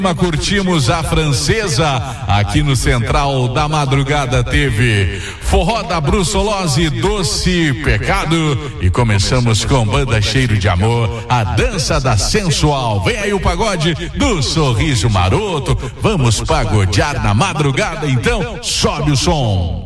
Curtimos a Francesa aqui no Central da Madrugada. Teve Forró da Brucelose, Doce Pecado, e começamos com Banda Cheiro de Amor, a dança da sensual. Vem aí o pagode do Sorriso Maroto. Vamos pagodear na madrugada, então sobe o som.